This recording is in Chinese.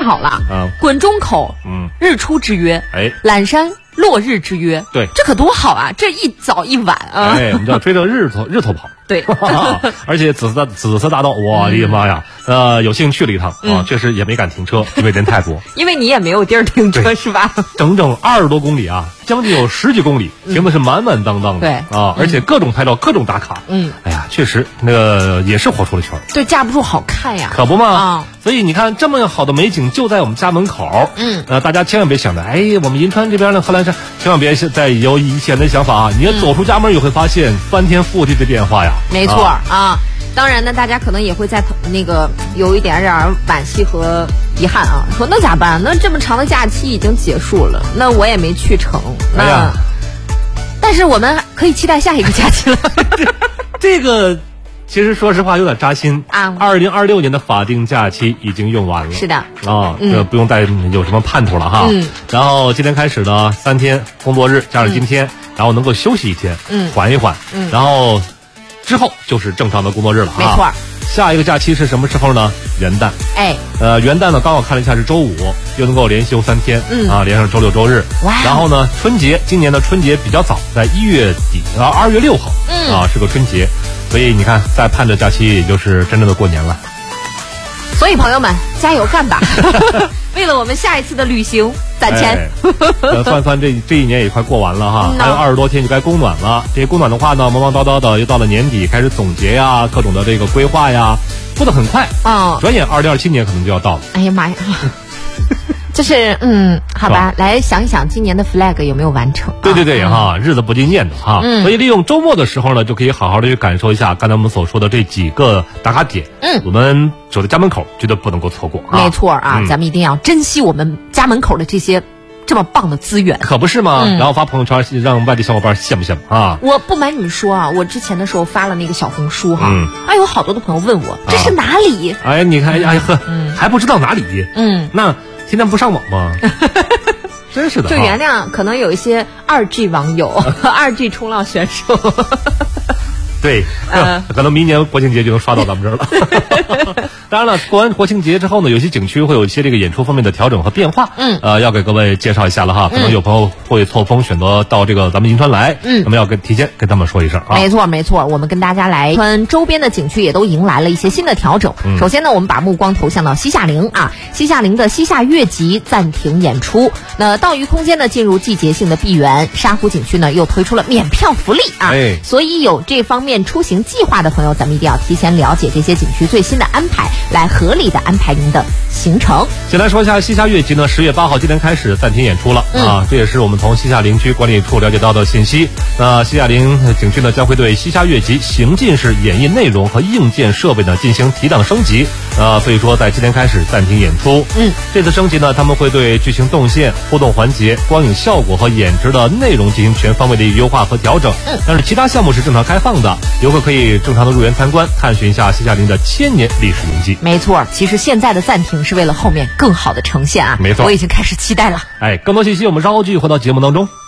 好了啊！滚中口，日出之约，览山落日之约， 对， 这可多好啊！这一早一晚啊， 我们叫追着日头跑。 对， 而且紫色大道，我的妈呀！有幸去了一趟啊，确实也没敢停车，因为人太多。 因为你也没有地儿停车是吧？ 整20多公里啊，将近有10几公里，停的是满满当当的。 对啊，而且各种拍照，各种打卡。哎呀，确实那个也是活出了圈。 对，架不住好看呀。 可不嘛。所以你看，这么好的美景就在我们家门口。大家千万别想着，我们银川这边的贺兰山，千万别再有以前的想法啊！你要走出家门，也会发现翻天覆地的变化呀。 没错啊，当然呢，大家可能也会在那个有一点惋惜和遗憾啊，说那咋办？那这么长的假期已经结束了，那我也没去成，那，但是我们可以期待下一个假期了。 这个其实说实话有点扎心啊。2026年的法定假期已经用完了， 是的啊，不用再有什么盼头了哈。然后今天开始呢，3天工作日加上今天，然后能够休息1天，缓一缓，然后之后就是正常的工作日了啊。 没错。 下一个假期是什么时候呢？元旦。元旦呢，刚好看了一下是周5，又能够连休3天，连上周6、周日。然后呢，春节今年的春节比较早，在1月底2月6号，是个春节，所以你看，再盼着假期，也就是真正的过年了。 所以朋友们，加油干吧！为了我们下一次的旅行攒钱。 算这一年也快过完了哈，还有20多天就该供暖了。这些供暖的话呢，忙忙叨叨的又到了年底，开始总结呀，各种的这个规划呀，过得很快啊。转眼2027年可能就要到了。 哎呀妈呀！就是好吧，来想一想今年的 flag 有没有完成？ 对哈，日子不禁念叨哈。所以利用周末的时候呢，就可以好好的去感受一下刚才我们所说的这几个打卡点。我们守在家门口，绝对不能够错过啊！ 没错啊，咱们一定要珍惜我们家门口的这些这么棒的资源， 可不是吗？然后发朋友圈让外地小伙伴羡慕羡慕啊！ 我不瞒你们说啊，我之前的时候发了那个小红书哈，有好多的朋友问我这是哪里？ 哎，你看，还不知道哪里？那天天不上网吗？真是的， 就原谅可能有一些2G 网友、2G 冲浪选手。 对，可能明年国庆节就能刷到咱们这儿了。当然了，过完国庆节之后呢，有些景区会有一些这个演出方面的调整和变化。要给各位介绍一下了哈。可能有朋友会错峰选择到这个咱们银川来，那么要提前跟他们说一声啊。 没错，我们跟大家来，银川周边的景区也都迎来了一些新的调整。首先呢，我们把目光投向到西夏陵啊，西夏陵的西夏月集暂停演出。那钓鱼空间呢进入季节性的闭园，沙湖景区呢又推出了免票福利啊。所以有这方面出行计划的朋友，咱们一定要提前了解这些景区最新的安排，来合理的安排您的行程。 先来说一下西夏月集呢，10月8号今天开始暂停演出了啊，这也是我们从西夏陵区管理处了解到的信息。那西夏陵景区呢将会对西夏月集行进式演绎内容和硬件设备呢进行提档升级，所以说在今天开始暂停演出。这次升级呢，他们会对剧情动线、互动环节、光影效果和演职的内容进行全方位的优化和调整。但是其他项目是正常开放的，游客可以正常的入园参观，探寻一下西夏陵的1000年历史遗迹。 没错，其实现在的暂停是为了后面更好的呈现啊。 没错， 我已经开始期待了。 更多信息我们稍后继续回到节目当中。